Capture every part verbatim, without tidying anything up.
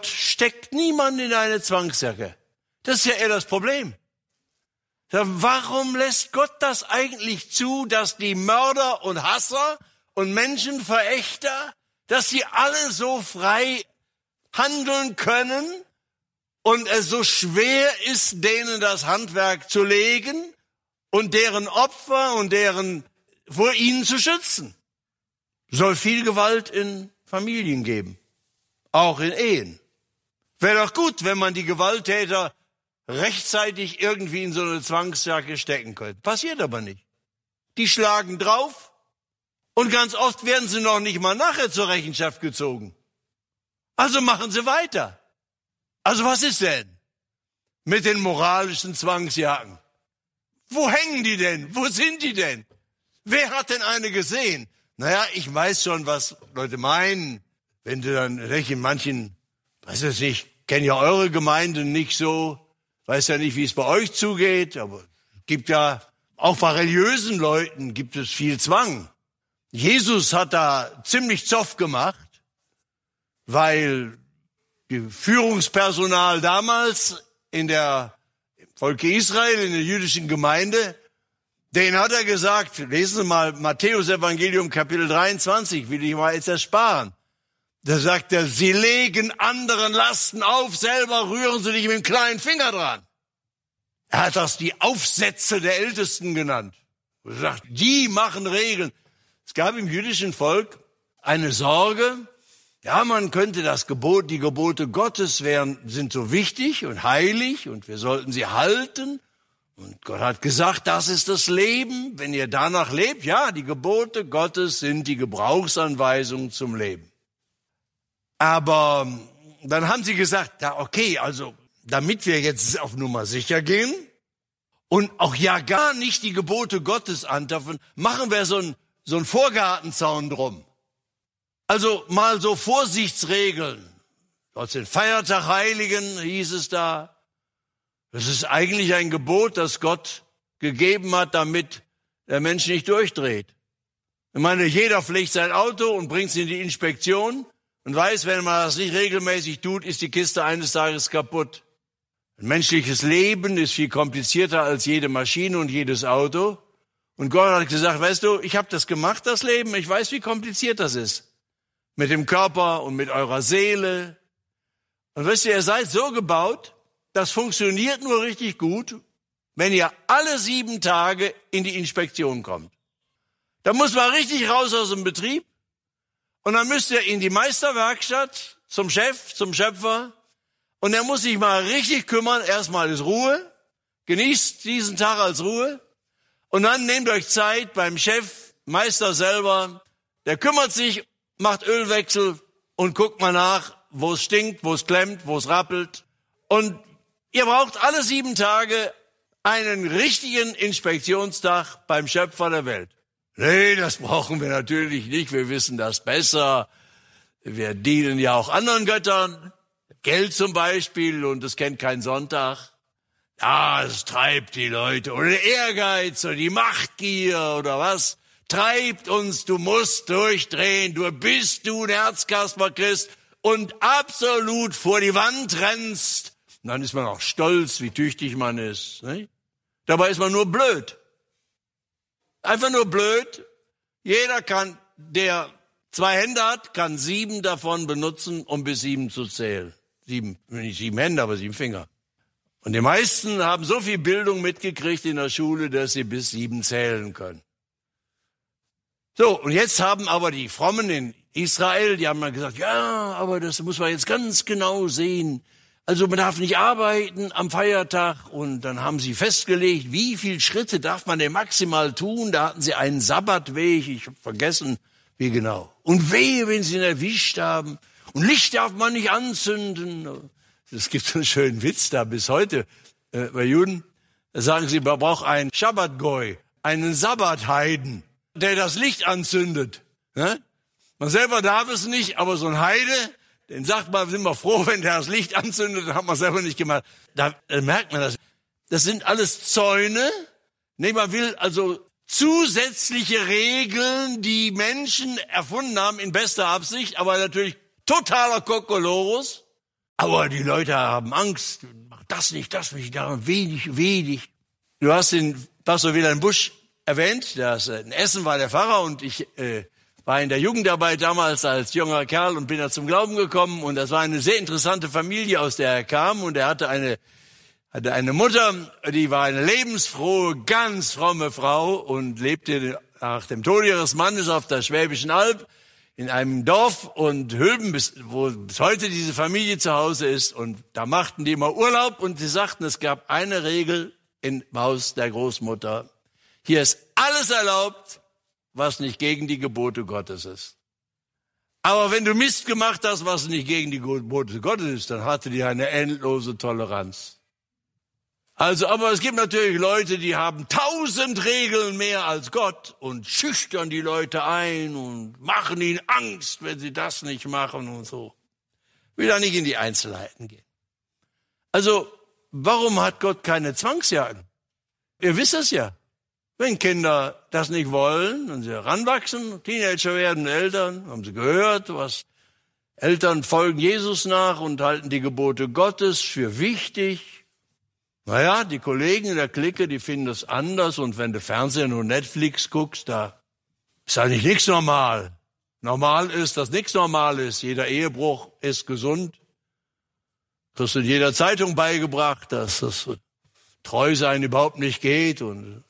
steckt niemand in eine Zwangsjacke. Das ist ja eher das Problem. Warum lässt Gott das eigentlich zu, dass die Mörder und Hasser und Menschenverächter, dass sie alle so frei handeln können und es so schwer ist, denen das Handwerk zu legen und deren Opfer und deren vor ihnen zu schützen? Soll viel Gewalt in Familien geben, auch in Ehen. Wäre doch gut, wenn man die Gewalttäter rechtzeitig irgendwie in so eine Zwangsjacke stecken könnte. Passiert aber nicht. Die schlagen drauf und ganz oft werden sie noch nicht mal nachher zur Rechenschaft gezogen. Also machen sie weiter. Also was ist denn mit den moralischen Zwangsjacken? Wo hängen die denn? Wo sind die denn? Wer hat denn eine gesehen? Naja, ich weiß schon, was Leute meinen. Wenn du dann in manchen, weiß ich nicht, kenne ja eure Gemeinde nicht so, weiß ja nicht, wie es bei euch zugeht, aber es gibt ja, auch bei religiösen Leuten gibt es viel Zwang. Jesus hat da ziemlich Zoff gemacht, weil die Führungspersonal damals in der im Volke Israel, in der jüdischen Gemeinde, den hat er gesagt, lesen Sie mal Matthäus Evangelium Kapitel dreiundzwanzig, will ich mal jetzt ersparen. Da sagt er, sie legen anderen Lasten auf, selber rühren sie nicht mit dem kleinen Finger dran. Er hat das die Aufsätze der Ältesten genannt. Er sagt, die machen Regeln. Es gab im jüdischen Volk eine Sorge, ja, man könnte das Gebot, die Gebote Gottes wären, sind so wichtig und heilig und wir sollten sie halten. Und Gott hat gesagt, das ist das Leben. Wenn ihr danach lebt, ja, die Gebote Gottes sind die Gebrauchsanweisungen zum Leben. Aber dann haben sie gesagt, ja, okay, also damit wir jetzt auf Nummer sicher gehen und auch ja gar nicht die Gebote Gottes antapfen, machen wir so einen so einen Vorgartenzaun drum. Also mal so Vorsichtsregeln. Dort den Feiertag heiligen, hieß es da. Das ist eigentlich ein Gebot, das Gott gegeben hat, damit der Mensch nicht durchdreht. Ich meine, jeder pflegt sein Auto und bringt es in die Inspektion und weiß, wenn man das nicht regelmäßig tut, ist die Kiste eines Tages kaputt. Ein menschliches Leben ist viel komplizierter als jede Maschine und jedes Auto. Und Gott hat gesagt, weißt du, ich habe das gemacht, das Leben, ich weiß, wie kompliziert das ist. Mit dem Körper und mit eurer Seele. Und wisst ihr, ihr seid so gebaut, das funktioniert nur richtig gut, wenn ihr alle sieben Tage in die Inspektion kommt. Da muss man richtig raus aus dem Betrieb und dann müsst ihr in die Meisterwerkstatt zum Chef, zum Schöpfer und er muss sich mal richtig kümmern. Erstmal ist Ruhe, genießt diesen Tag als Ruhe und dann nehmt euch Zeit beim Chef, Meister selber, der kümmert sich, macht Ölwechsel und guckt mal nach, wo es stinkt, wo es klemmt, wo es rappelt. Und ihr braucht alle sieben Tage einen richtigen Inspektionstag beim Schöpfer der Welt. Nee, das brauchen wir natürlich nicht. Wir wissen das besser. Wir dienen ja auch anderen Göttern. Geld zum Beispiel, und das kennt keinen Sonntag. Ja, es treibt die Leute. Oder der Ehrgeiz oder die Machtgier oder was. Treibt uns, du musst durchdrehen. Du bist du ein Herzkasper-Christ und absolut vor die Wand rennst. Und dann ist man auch stolz, wie tüchtig man ist. Nicht? Dabei ist man nur blöd. Einfach nur blöd. Jeder kann, der zwei Hände hat, kann sieben davon benutzen, um bis sieben zu zählen. Sieben, nicht sieben Hände, aber sieben Finger. Und die meisten haben so viel Bildung mitgekriegt in der Schule, dass sie bis sieben zählen können. So, und jetzt haben aber die Frommen in Israel, die haben mal gesagt, ja, aber das muss man jetzt ganz genau sehen. Also man darf nicht arbeiten am Feiertag und dann haben sie festgelegt, wie viele Schritte darf man denn maximal tun. Da hatten sie einen Sabbatweg, ich habe vergessen, wie genau. Und wehe, wenn sie ihn erwischt haben. Und Licht darf man nicht anzünden. Es gibt so einen schönen Witz da bis heute äh, bei Juden. Da sagen sie, man braucht einen Schabbatgoi, einen Sabbatheiden, der das Licht anzündet. Ne? Man selber darf es nicht, aber so ein Heide, den sagt man, sind wir froh, wenn der das Licht anzündet, das hat man selber nicht gemacht. Da äh, merkt man das. Das sind alles Zäune. Nee, man will also zusätzliche Regeln, die Menschen erfunden haben in bester Absicht, aber natürlich totaler Kokolorus. Aber die Leute haben Angst. Mach das nicht, das nicht, daran wenig, wenig. Du hast den Pastor Wilhelm Busch erwähnt. Das, in Essen war der Pfarrer und ich äh, war in der Jugendarbeit damals als junger Kerl und bin da zum Glauben gekommen. Und das war eine sehr interessante Familie, aus der er kam. Und er hatte eine, hatte eine Mutter, die war eine lebensfrohe, ganz fromme Frau und lebte nach dem Tod ihres Mannes auf der Schwäbischen Alb in einem Dorf und Hülben, wo bis heute diese Familie zu Hause ist. Und da machten die immer Urlaub und sie sagten, es gab eine Regel im Haus der Großmutter. Hier ist alles erlaubt, was nicht gegen die Gebote Gottes ist. Aber wenn du Mist gemacht hast, was nicht gegen die Gebote Gottes ist, dann hatte die eine endlose Toleranz. Also, aber es gibt natürlich Leute, die haben tausend Regeln mehr als Gott und schüchtern die Leute ein und machen ihnen Angst, wenn sie das nicht machen und so. Ich will da nicht in die Einzelheiten gehen. Also, warum hat Gott keine Zwangsjagden? Ihr wisst es ja. Wenn Kinder das nicht wollen und sie heranwachsen, Teenager werden, Eltern, haben sie gehört, was Eltern folgen Jesus nach und halten die Gebote Gottes für wichtig. Naja, die Kollegen in der Clique, die finden das anders und wenn du Fernsehen und Netflix guckst, da ist eigentlich nichts normal. Normal ist, dass nichts normal ist. Jeder Ehebruch ist gesund. Kriegst du in jeder Zeitung beigebracht, dass das Treusein überhaupt nicht geht und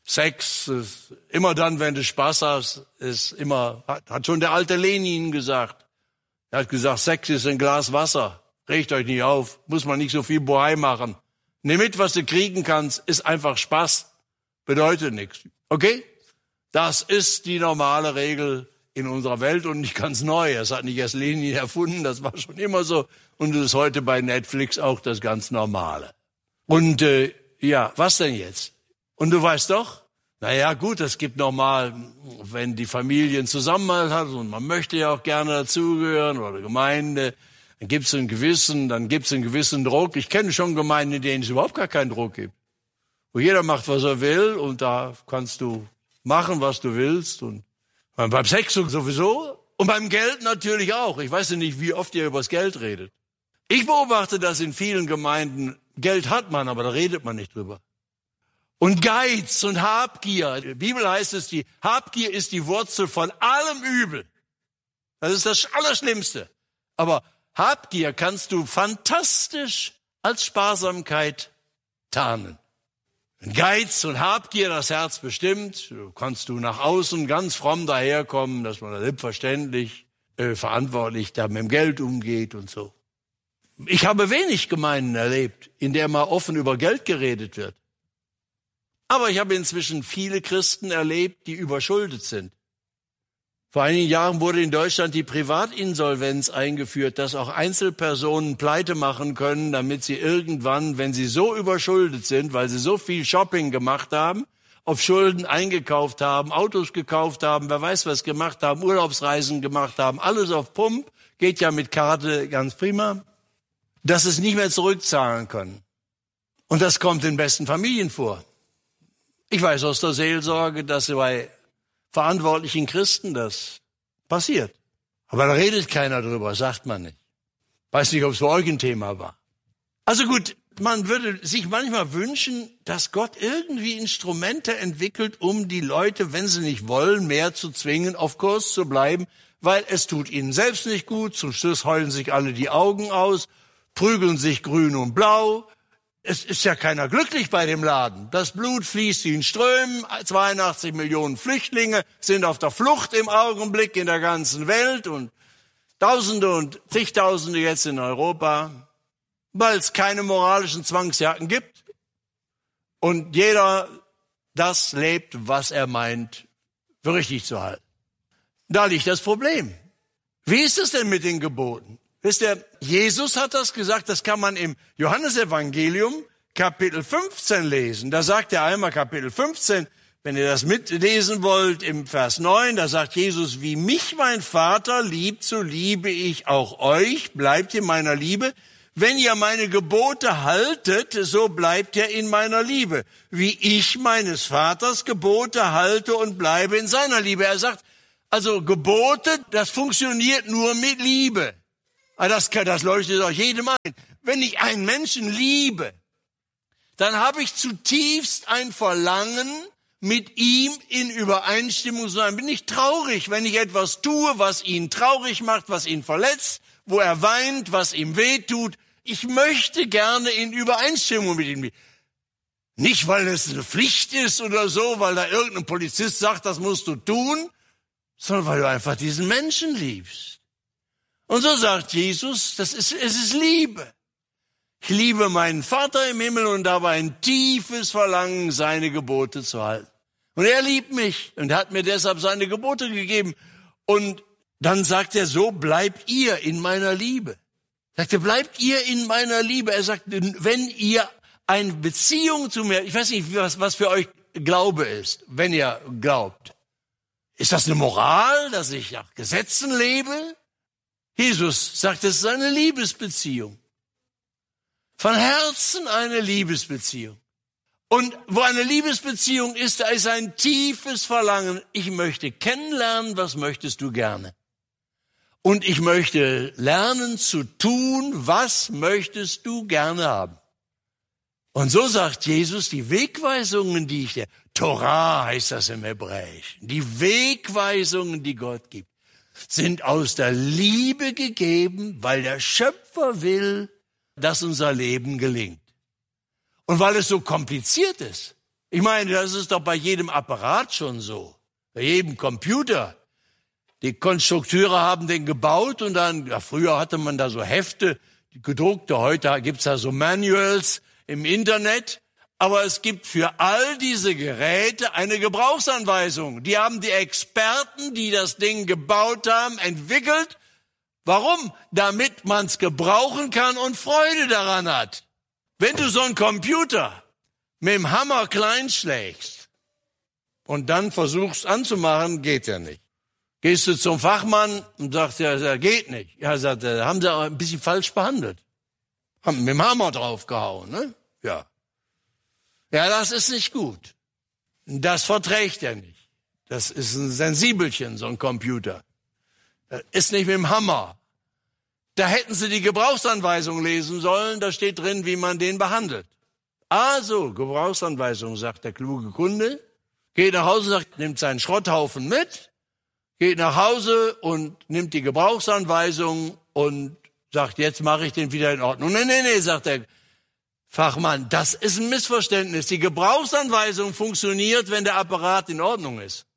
Sex ist immer dann, wenn du Spaß hast, ist immer, hat, hat schon der alte Lenin gesagt. Er hat gesagt, Sex ist ein Glas Wasser. Regt euch nicht auf, muss man nicht so viel Bohai machen. Nimm mit, was du kriegen kannst, ist einfach Spaß, bedeutet nichts. Okay? Das ist die normale Regel in unserer Welt und nicht ganz neu. Das hat nicht erst Lenin erfunden, das war schon immer so. Und das ist heute bei Netflix auch das ganz Normale. Und äh, ja, was denn jetzt? Und du weißt doch, naja gut, es gibt normal, wenn die Familie einen Zusammenhalt hat und man möchte ja auch gerne dazugehören oder Gemeinde, dann gibt's einen gewissen, dann gibt's einen gewissen Druck. Ich kenne schon Gemeinden, in denen es überhaupt gar keinen Druck gibt. Wo jeder macht, was er will und da kannst du machen, was du willst. Und beim Sex sowieso und beim Geld natürlich auch. Ich weiß ja nicht, wie oft ihr über das Geld redet. Ich beobachte, dass in vielen Gemeinden Geld hat man, aber da redet man nicht drüber. Und Geiz und Habgier. In der Bibel heißt es, die Habgier ist die Wurzel von allem Übel. Das ist das Allerschlimmste. Aber Habgier kannst du fantastisch als Sparsamkeit tarnen. Wenn Geiz und Habgier das Herz bestimmt, kannst du nach außen ganz fromm daherkommen, dass man selbstverständlich äh, verantwortlich da mit dem Geld umgeht und so. Ich habe wenig Gemeinden erlebt, in der mal offen über Geld geredet wird. Aber ich habe inzwischen viele Christen erlebt, die überschuldet sind. Vor einigen Jahren wurde in Deutschland die Privatinsolvenz eingeführt, dass auch Einzelpersonen pleite machen können, damit sie irgendwann, wenn sie so überschuldet sind, weil sie so viel Shopping gemacht haben, auf Schulden eingekauft haben, Autos gekauft haben, wer weiß was gemacht haben, Urlaubsreisen gemacht haben, alles auf Pump, geht ja mit Karte ganz prima, dass sie es nicht mehr zurückzahlen können. Und das kommt in besten Familien vor. Ich weiß aus der Seelsorge, dass bei verantwortlichen Christen das passiert. Aber da redet keiner drüber, sagt man nicht. Weiß nicht, ob es für euch ein Thema war. Also gut, man würde sich manchmal wünschen, dass Gott irgendwie Instrumente entwickelt, um die Leute, wenn sie nicht wollen, mehr zu zwingen, auf Kurs zu bleiben, weil es tut ihnen selbst nicht gut. Zum Schluss heulen sich alle die Augen aus, prügeln sich grün und blau. Es ist ja keiner glücklich bei dem Laden. Das Blut fließt in Strömen. zweiundachtzig Millionen Flüchtlinge sind auf der Flucht im Augenblick in der ganzen Welt und Tausende und zigtausende jetzt in Europa, weil es keine moralischen Zwangsjagden gibt und jeder das lebt, was er meint, für richtig zu halten. Da liegt das Problem. Wie ist es denn mit den Geboten? Wisst ihr, Jesus hat das gesagt, das kann man im Johannesevangelium Kapitel fünfzehn lesen. Da sagt er einmal Kapitel fünfzehn, wenn ihr das mitlesen wollt, im Vers neun, da sagt Jesus, wie mich mein Vater liebt, so liebe ich auch euch, bleibt in meiner Liebe. Wenn ihr meine Gebote haltet, so bleibt ihr in meiner Liebe. Wie ich meines Vaters Gebote halte und bleibe in seiner Liebe. Er sagt, also Gebote, das funktioniert nur mit Liebe. Das, das leuchtet doch jedem ein. Wenn ich einen Menschen liebe, dann habe ich zutiefst ein Verlangen, mit ihm in Übereinstimmung zu sein. Bin ich traurig, wenn ich etwas tue, was ihn traurig macht, was ihn verletzt, wo er weint, was ihm wehtut. Ich möchte gerne in Übereinstimmung mit ihm. Nicht, weil es eine Pflicht ist oder so, weil da irgendein Polizist sagt, das musst du tun, sondern weil du einfach diesen Menschen liebst. Und so sagt Jesus, das ist, es ist Liebe. Ich liebe meinen Vater im Himmel und habe ein tiefes Verlangen, seine Gebote zu halten. Und er liebt mich und hat mir deshalb seine Gebote gegeben. Und dann sagt er, so bleibt ihr in meiner Liebe. Sagt er, bleibt ihr in meiner Liebe. Er sagt, wenn ihr eine Beziehung zu mir, ich weiß nicht, was, was für euch Glaube ist, wenn ihr glaubt. Ist das eine Moral, dass ich nach Gesetzen lebe? Jesus sagt, es ist eine Liebesbeziehung. Von Herzen eine Liebesbeziehung. Und wo eine Liebesbeziehung ist, da ist ein tiefes Verlangen. Ich möchte kennenlernen, was möchtest du gerne? Und ich möchte lernen zu tun, was möchtest du gerne haben? Und so sagt Jesus, die Wegweisungen, die ich dir, Torah heißt das im Hebräischen, die Wegweisungen, die Gott gibt, sind aus der Liebe gegeben, weil der Schöpfer will, dass unser Leben gelingt. Und weil es so kompliziert ist. Ich meine, das ist doch bei jedem Apparat schon so. Bei jedem Computer. Die Konstrukteure haben den gebaut und dann, ja, früher hatte man da so Hefte, die gedruckte, heute gibt's da so Manuals im Internet. Aber es gibt für all diese Geräte eine Gebrauchsanweisung. Die haben die Experten, die das Ding gebaut haben, entwickelt. Warum? Damit man es gebrauchen kann und Freude daran hat. Wenn du so einen Computer mit dem Hammer klein schlägst und dann versuchst anzumachen, geht ja nicht. Gehst du zum Fachmann und sagst, ja, das geht nicht. Ja, sagt er, haben sie auch ein bisschen falsch behandelt. Haben mit dem Hammer draufgehauen, ne? Ja. Ja, das ist nicht gut. Das verträgt er nicht. Das ist ein Sensibelchen, so ein Computer. Das ist nicht mit dem Hammer. Da hätten sie die Gebrauchsanweisung lesen sollen, da steht drin, wie man den behandelt. Also, Gebrauchsanweisung, sagt der kluge Kunde, geht nach Hause, sagt, nimmt seinen Schrotthaufen mit, geht nach Hause und nimmt die Gebrauchsanweisung und sagt, jetzt mache ich den wieder in Ordnung. Nee, nee, nee, sagt der Fachmann, das ist ein Missverständnis. Die Gebrauchsanweisung funktioniert, wenn der Apparat in Ordnung ist.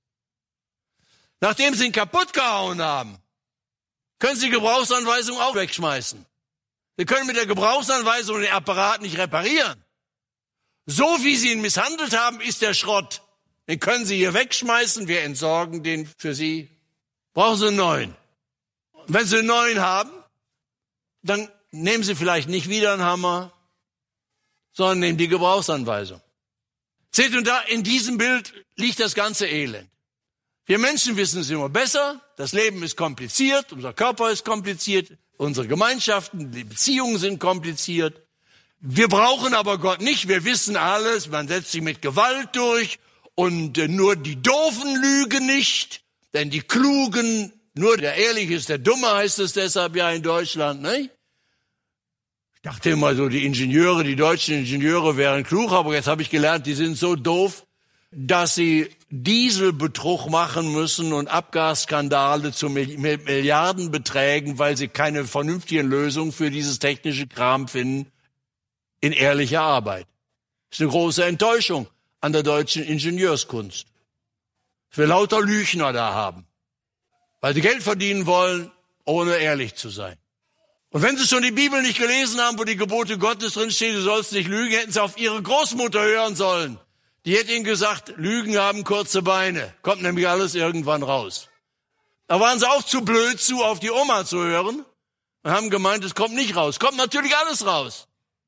Nachdem sie ihn kaputt gehauen haben, können Sie die Gebrauchsanweisung auch wegschmeißen. Sie können mit der Gebrauchsanweisung den Apparat nicht reparieren. So wie Sie ihn misshandelt haben, ist der Schrott. Den können Sie hier wegschmeißen, wir entsorgen den für Sie. Brauchen Sie einen neuen. Und wenn Sie einen neuen haben, dann nehmen Sie vielleicht nicht wieder einen Hammer, sondern nehmen die Gebrauchsanweisung. Seht, und da in diesem Bild liegt das ganze Elend. Wir Menschen wissen es immer besser, das Leben ist kompliziert, unser Körper ist kompliziert, unsere Gemeinschaften, die Beziehungen sind kompliziert. Wir brauchen aber Gott nicht, wir wissen alles, man setzt sich mit Gewalt durch und nur die Doofen lügen nicht, denn die Klugen, nur der Ehrliche ist der Dumme, heißt es deshalb ja in Deutschland, ne? Ich dachte immer so, die Ingenieure, die deutschen Ingenieure wären klug, aber jetzt habe ich gelernt, die sind so doof, dass sie Dieselbetrug machen müssen und Abgasskandale zu Milliardenbeträgen, weil sie keine vernünftigen Lösungen für dieses technische Kram finden in ehrlicher Arbeit. Das ist eine große Enttäuschung an der deutschen Ingenieurskunst. Dass wir lauter Lügner da haben, weil sie Geld verdienen wollen, ohne ehrlich zu sein. Und wenn sie schon die Bibel nicht gelesen haben, wo die Gebote Gottes drinstehen, du sollst nicht lügen, hätten sie auf ihre Großmutter hören sollen. Die hätte ihnen gesagt, Lügen haben kurze Beine. Kommt nämlich alles irgendwann raus. Da waren sie auch zu blöd zu, auf die Oma zu hören und haben gemeint, es kommt nicht raus. Kommt natürlich alles raus.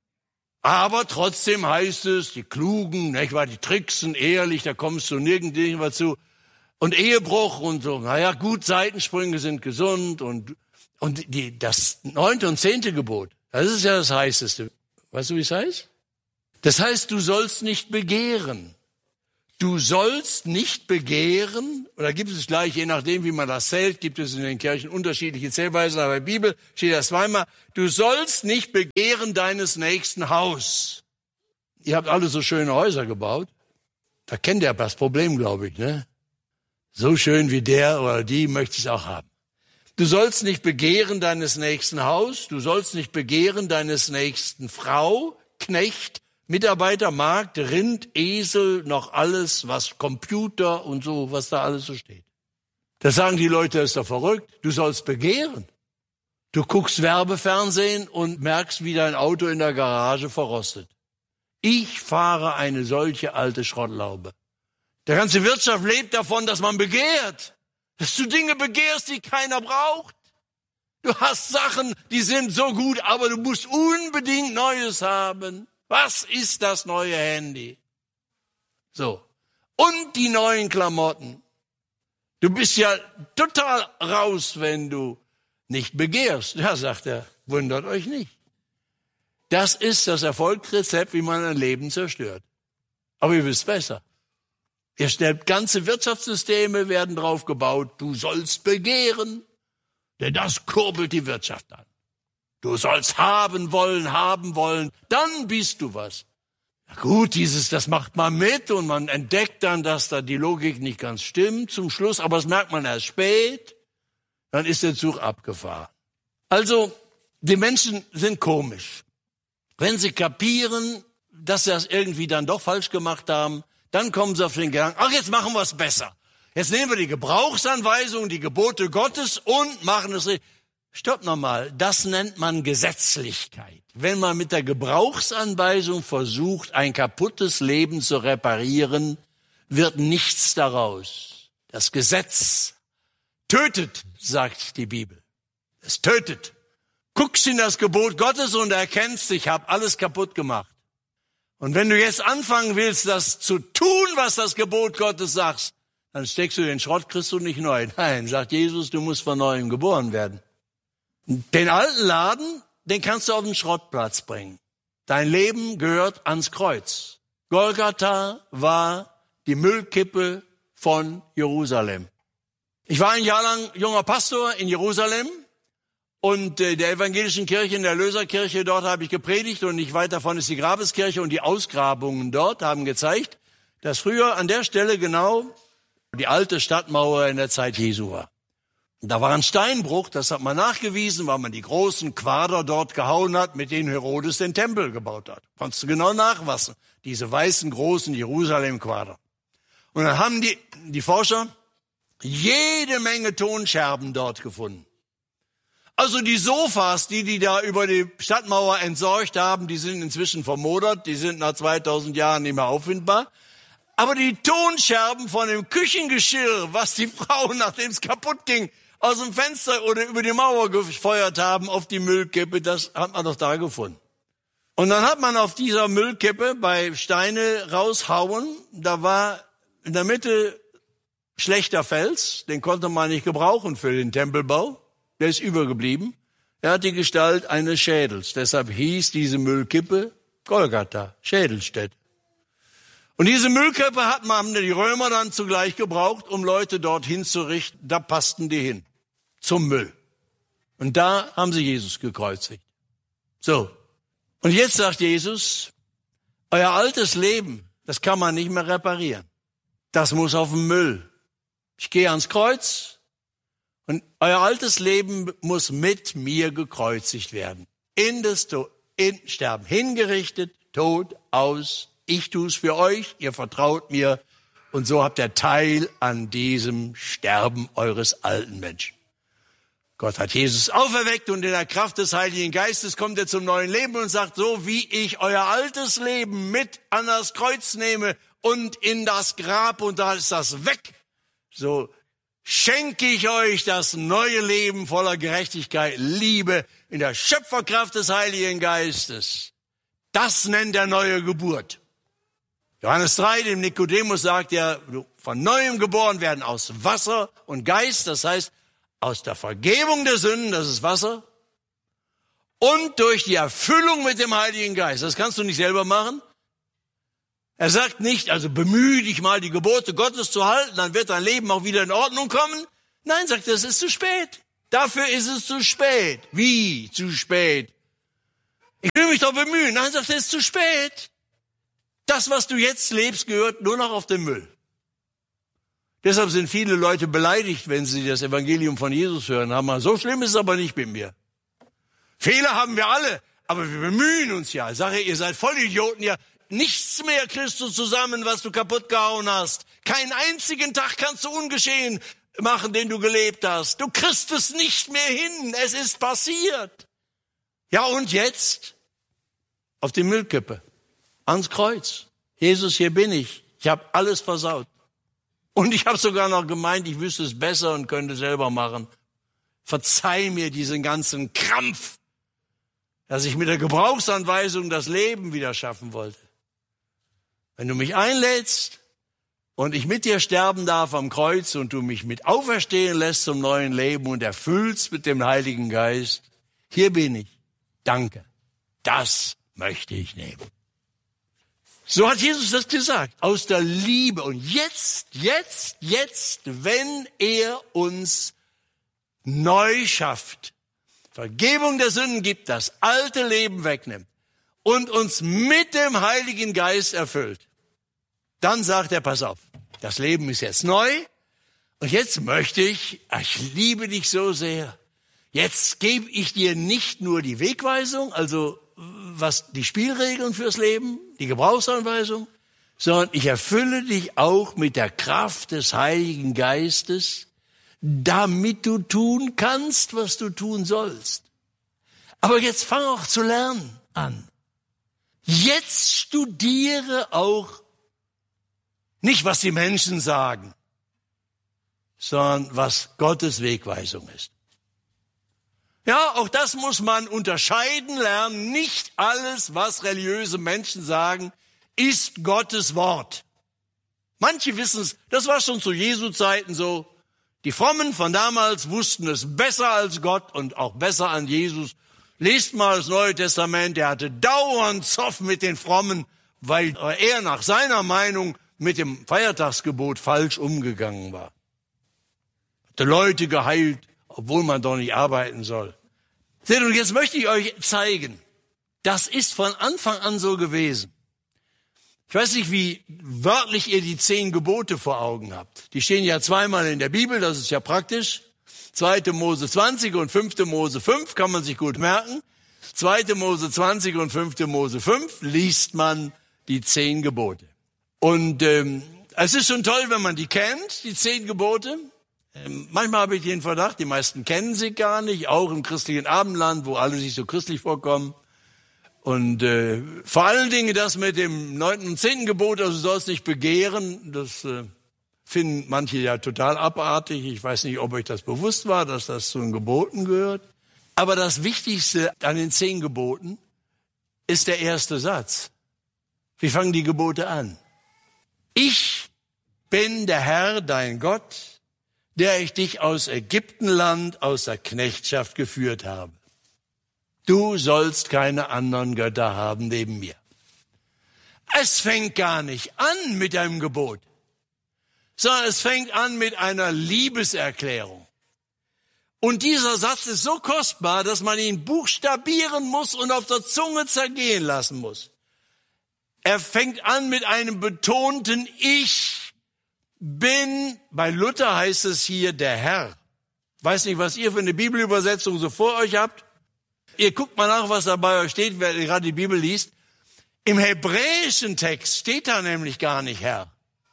Aber trotzdem heißt es, die Klugen, nicht wahr, die tricksen ehrlich, da kommst du nirgends mehr zu. Und Ehebruch und so. Naja, gut, Seitensprünge sind gesund und, und die, das neunte und zehnte Gebot, das ist ja das Heißeste. Weißt du, wie es heißt? Das heißt, du sollst nicht begehren. du sollst nicht begehren, oder gibt es gleich, je nachdem, wie man das zählt, gibt es in den Kirchen unterschiedliche Zählweisen, aber in der Bibel steht das zweimal, du sollst nicht begehren deines nächsten Haus. Ihr habt alle so schöne Häuser gebaut. Da kennt ihr das Problem, glaube ich, ne? So schön wie der oder die möchte ich auch haben. Du sollst nicht begehren deines nächsten Haus, du sollst nicht begehren deines nächsten Frau, Knecht, Mitarbeiter, Magd, Rind, Esel, noch alles, was Computer und so, was da alles so steht. Da sagen die Leute, das ist doch verrückt, du sollst begehren. Du guckst Werbefernsehen und merkst, wie dein Auto in der Garage verrostet. Ich fahre eine solche alte Schrottlaube. Der ganze Wirtschaft lebt davon, dass man begehrt. Dass du Dinge begehrst, die keiner braucht. Du hast Sachen, die sind so gut, aber du musst unbedingt Neues haben. Was ist das neue Handy? So. Und die neuen Klamotten. Du bist ja total raus, wenn du nicht begehrst. Ja, sagt er, wundert euch nicht. Das ist das Erfolgsrezept, wie man ein Leben zerstört. Aber ihr wisst besser. Ihr stellt ganze Wirtschaftssysteme werden drauf gebaut. Du sollst begehren, denn das kurbelt die Wirtschaft an. Du sollst haben wollen, haben wollen, dann bist du was. Na gut, dieses, das macht man mit und man entdeckt dann, dass da die Logik nicht ganz stimmt zum Schluss, aber das merkt man erst spät. Dann ist der Zug abgefahren. Also, die Menschen sind komisch. Wenn sie kapieren, dass sie das irgendwie dann doch falsch gemacht haben, dann kommen sie auf den Gedanken, ach, jetzt machen wir es besser. Jetzt nehmen wir die Gebrauchsanweisung, die Gebote Gottes und machen es richtig. Stopp nochmal, das nennt man Gesetzlichkeit. Wenn man mit der Gebrauchsanweisung versucht, ein kaputtes Leben zu reparieren, wird nichts daraus. Das Gesetz tötet, sagt die Bibel. Es tötet. Guckst in das Gebot Gottes und erkennst, ich habe alles kaputt gemacht. Und wenn du jetzt anfangen willst, das zu tun, was das Gebot Gottes sagt, dann steckst du den Schrott, kriegst du nicht neu. Nein, sagt Jesus, du musst von neuem geboren werden. Den alten Laden, den kannst du auf den Schrottplatz bringen. Dein Leben gehört ans Kreuz. Golgatha war die Müllkippe von Jerusalem. Ich war ein Jahr lang junger Pastor in Jerusalem. Und äh, der evangelischen Kirche, in der Erlöserkirche, dort habe ich gepredigt und nicht weit davon ist die Grabeskirche und die Ausgrabungen dort haben gezeigt, dass früher an der Stelle genau die alte Stadtmauer in der Zeit Jesu war. Und da war ein Steinbruch, das hat man nachgewiesen, weil man die großen Quader dort gehauen hat, mit denen Herodes den Tempel gebaut hat. Konntest du genau nachweisen, diese weißen, großen Jerusalem-Quader. Und dann haben die, die Forscher jede Menge Tonscherben dort gefunden. Also die Sofas, die die da über die Stadtmauer entsorgt haben, die sind inzwischen vermodert, die sind nach zweitausend Jahren nicht mehr auffindbar. Aber die Tonscherben von dem Küchengeschirr, was die Frauen, nachdem es kaputt ging, aus dem Fenster oder über die Mauer gefeuert haben auf die Müllkippe, das hat man doch da gefunden. Und dann hat man auf dieser Müllkippe bei Steine raushauen, da war in der Mitte schlechter Fels, den konnte man nicht gebrauchen für den Tempelbau. Der ist übergeblieben. Er hat die Gestalt eines Schädels. Deshalb hieß diese Müllkippe Golgatha, Schädelstätte. Und diese Müllkippe hat man die Römer dann zugleich gebraucht, um Leute dort hinzurichten. Da passten die hin. Zum Müll. Und da haben sie Jesus gekreuzigt. So. Und jetzt sagt Jesus, euer altes Leben, das kann man nicht mehr reparieren. Das muss auf den Müll. Ich gehe ans Kreuz. Und euer altes Leben muss mit mir gekreuzigt werden. In das Tod, in Sterben, hingerichtet, Tod, aus. Ich tu's für euch, ihr vertraut mir. Und so habt ihr Teil an diesem Sterben eures alten Menschen. Gott hat Jesus auferweckt und in der Kraft des Heiligen Geistes kommt er zum neuen Leben und sagt, so wie ich euer altes Leben mit an das Kreuz nehme und in das Grab und da ist das weg, so schenke ich euch das neue Leben voller Gerechtigkeit, Liebe in der Schöpferkraft des Heiligen Geistes. Das nennt er neue Geburt. Johannes drei, dem Nikodemus sagt er, von neuem geboren werden aus Wasser und Geist, das heißt aus der Vergebung der Sünden, das ist Wasser, und durch die Erfüllung mit dem Heiligen Geist. Das kannst du nicht selber machen. Er sagt nicht, also bemühe dich mal, die Gebote Gottes zu halten, dann wird dein Leben auch wieder in Ordnung kommen. Nein, sagt er, es ist zu spät. Dafür ist es zu spät. Wie zu spät? Ich will mich doch bemühen. Nein, sagt er, es ist zu spät. Das, was du jetzt lebst, gehört nur noch auf den Müll. Deshalb sind viele Leute beleidigt, wenn sie das Evangelium von Jesus hören. Haben wir, so schlimm ist es aber nicht mit mir. Fehler haben wir alle, aber wir bemühen uns ja. Ich sage, ihr seid Vollidioten, ja. Nichts mehr kriegst du zusammen, was du kaputt gehauen hast. Keinen einzigen Tag kannst du ungeschehen machen, den du gelebt hast. Du kriegst es nicht mehr hin. Es ist passiert. Ja, und jetzt? Auf die Müllkippe. Ans Kreuz. Jesus, hier bin ich. Ich habe alles versaut. Und ich habe sogar noch gemeint, ich wüsste es besser und könnte selber machen. Verzeih mir diesen ganzen Krampf, dass ich mit der Gebrauchsanweisung das Leben wieder schaffen wollte. Wenn du mich einlädst und ich mit dir sterben darf am Kreuz und du mich mit auferstehen lässt zum neuen Leben und erfüllst mit dem Heiligen Geist, hier bin ich. Danke. Das möchte ich nehmen. So hat Jesus das gesagt, aus der Liebe. Und jetzt, jetzt, jetzt, wenn er uns neu schafft, Vergebung der Sünden gibt, das alte Leben wegnimmt und uns mit dem Heiligen Geist erfüllt, dann sagt er, pass auf, das Leben ist jetzt neu und jetzt möchte ich, ich liebe dich so sehr, jetzt gebe ich dir nicht nur die Wegweisung, also was die Spielregeln fürs Leben, die Gebrauchsanweisung, sondern ich erfülle dich auch mit der Kraft des Heiligen Geistes, damit du tun kannst, was du tun sollst. Aber jetzt fang auch zu lernen an. Jetzt studiere auch nicht, was die Menschen sagen, sondern was Gottes Wegweisung ist. Ja, auch das muss man unterscheiden lernen. Nicht alles, was religiöse Menschen sagen, ist Gottes Wort. Manche wissen es, das war schon zu Jesu Zeiten so. Die Frommen von damals wussten es besser als Gott und auch besser an Jesus. Lest mal das Neue Testament, er hatte dauernd Zoff mit den Frommen, weil er nach seiner Meinung mit dem Feiertagsgebot falsch umgegangen war. Hatte Leute geheilt, obwohl man doch nicht arbeiten soll. Seht, und jetzt möchte ich euch zeigen, das ist von Anfang an so gewesen. Ich weiß nicht, wie wörtlich ihr die zehn Gebote vor Augen habt. Die stehen ja zweimal in der Bibel, das ist ja praktisch. zweite Mose zwanzig und fünfte Mose fünf kann man sich gut merken. zweite Mose zwanzig und fünfte Mose fünf liest man die zehn Gebote. Und ähm, es ist schon toll, wenn man die kennt, die zehn Gebote. Ähm, manchmal habe ich den Verdacht, die meisten kennen sie gar nicht, auch im christlichen Abendland, wo alle sich so christlich vorkommen. Und äh, vor allen Dingen das mit dem neunten und zehnten Gebot, also du sollst nicht begehren, das äh, finden manche ja total abartig. Ich weiß nicht, ob euch das bewusst war, dass das zu den Geboten gehört. Aber das Wichtigste an den zehn Geboten ist der erste Satz. Wie fangen die Gebote an? Ich bin der Herr, dein Gott, der ich dich aus Ägyptenland, aus der Knechtschaft geführt habe. Du sollst keine anderen Götter haben neben mir. Es fängt gar nicht an mit einem Gebot, sondern es fängt an mit einer Liebeserklärung. Und dieser Satz ist so kostbar, dass man ihn buchstabieren muss und auf der Zunge zergehen lassen muss. Er fängt an mit einem betonten Ich bin, bei Luther heißt es hier der Herr. Weiß nicht, was ihr für eine Bibelübersetzung so vor euch habt. Ihr guckt mal nach, was da bei euch steht, wer gerade die Bibel liest. Im hebräischen Text steht da nämlich gar nicht Herr.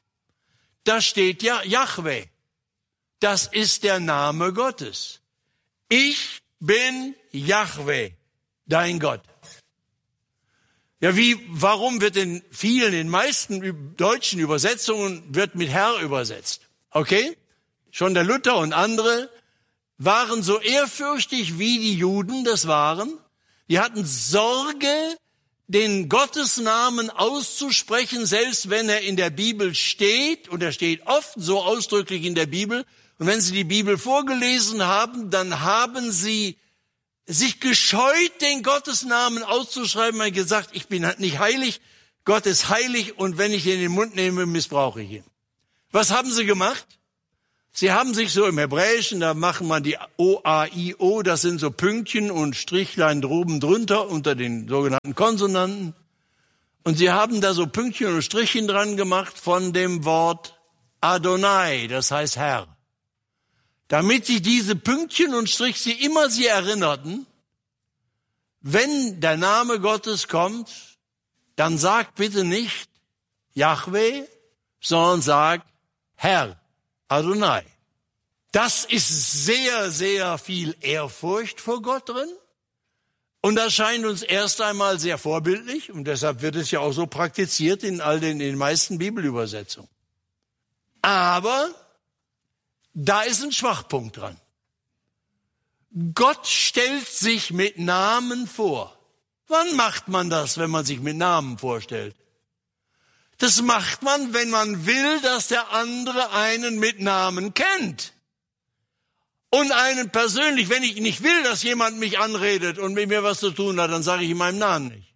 Da steht ja Jahwe. Das ist der Name Gottes. Ich bin Jahwe, dein Gott. Ja, wie, warum wird in vielen, in meisten deutschen Übersetzungen wird mit Herr übersetzt? Okay? Schon der Luther und andere waren so ehrfürchtig, wie die Juden das waren. Die hatten Sorge, den Gottesnamen auszusprechen, selbst wenn er in der Bibel steht. Und er steht oft so ausdrücklich in der Bibel. Und wenn sie die Bibel vorgelesen haben, dann haben sie sich gescheut, den Gottesnamen auszuschreiben. Er hat gesagt, ich bin nicht heilig, Gott ist heilig und wenn ich ihn in den Mund nehme, missbrauche ich ihn. Was haben sie gemacht? Sie haben sich so im Hebräischen, da machen man die O, A, I, O, das sind so Pünktchen und Strichlein droben drunter unter den sogenannten Konsonanten. Und sie haben da so Pünktchen und Strichchen dran gemacht von dem Wort Adonai, das heißt Herr. Damit sich diese Pünktchen und Strich sie immer sie erinnerten, wenn der Name Gottes kommt, dann sagt bitte nicht Jahwe, sondern sagt Herr, Adonai. Das ist sehr, sehr viel Ehrfurcht vor Gott drin. Und das scheint uns erst einmal sehr vorbildlich. Und deshalb wird es ja auch so praktiziert in all den, in den meisten Bibelübersetzungen. Aber da ist ein Schwachpunkt dran. Gott stellt sich mit Namen vor. Wann macht man das, wenn man sich mit Namen vorstellt? Das macht man, wenn man will, dass der andere einen mit Namen kennt. Und einen persönlich, wenn ich nicht will, dass jemand mich anredet und mit mir was zu tun hat, dann sage ich ihm meinen Namen nicht.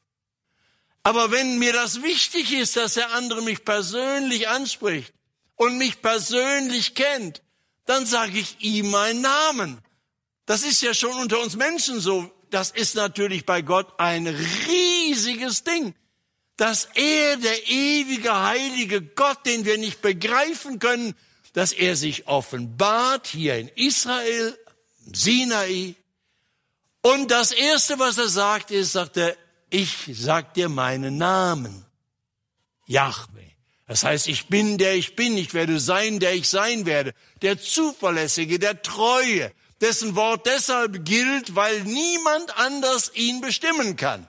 Aber wenn mir das wichtig ist, dass der andere mich persönlich anspricht und mich persönlich kennt, dann sage ich ihm meinen Namen. Das ist ja schon unter uns Menschen so. Das ist natürlich bei Gott ein riesiges Ding, dass er, der ewige, heilige Gott, den wir nicht begreifen können, dass er sich offenbart hier in Israel, Sinai. Und das Erste, was er sagt, ist, sagt er, ich sag dir meinen Namen, Jahwe. Das heißt, ich bin, der ich bin, ich werde sein, der ich sein werde, der Zuverlässige, der Treue, dessen Wort deshalb gilt, weil niemand anders ihn bestimmen kann.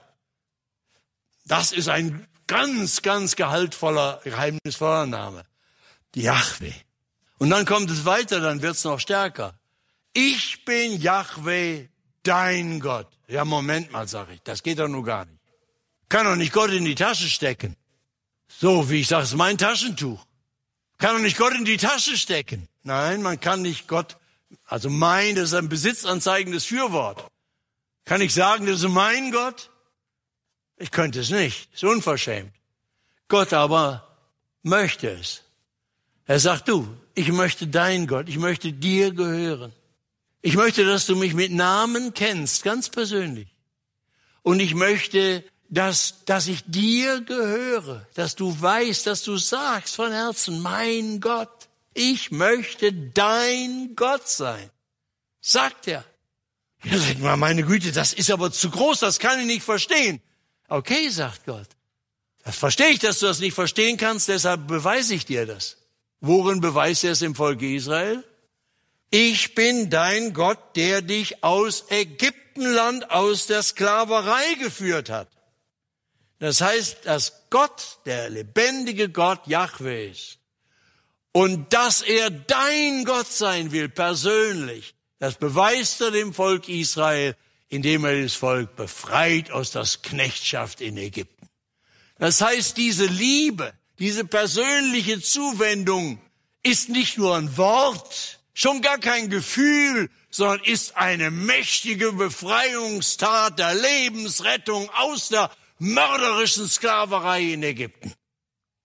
Das ist ein ganz, ganz gehaltvoller, geheimnisvoller Name. Jahwe. Und dann kommt es weiter, dann wird es noch stärker. Ich bin Jahwe, dein Gott. Ja, Moment mal, sage ich, das geht doch nur gar nicht. Kann doch nicht Gott in die Tasche stecken. So, wie ich sage, es ist mein Taschentuch. Kann doch nicht Gott in die Tasche stecken. Nein, man kann nicht Gott, also mein, das ist ein besitzanzeigendes Fürwort. Kann ich sagen, das ist mein Gott? Ich könnte es nicht, ist unverschämt. Gott aber möchte es. Er sagt, du, ich möchte dein Gott, ich möchte dir gehören. Ich möchte, dass du mich mit Namen kennst, ganz persönlich. Und ich möchte, dass, dass ich dir gehöre, dass du weißt, dass du sagst von Herzen, mein Gott, ich möchte dein Gott sein. Sagt er. Ja, sagt mal, meine Güte, das ist aber zu groß, das kann ich nicht verstehen. Okay, sagt Gott. Das verstehe ich, dass du das nicht verstehen kannst, deshalb beweise ich dir das. Worin beweist er es im Volke Israel? Ich bin dein Gott, der dich aus Ägyptenland, aus der Sklaverei geführt hat. Das heißt, dass Gott, der lebendige Gott, Jahwe ist. Und dass er dein Gott sein will, persönlich, das beweist er dem Volk Israel, indem er das Volk befreit aus der Knechtschaft in Ägypten. Das heißt, diese Liebe, diese persönliche Zuwendung ist nicht nur ein Wort, schon gar kein Gefühl, sondern ist eine mächtige Befreiungstat der Lebensrettung aus der mörderischen Sklaverei in Ägypten.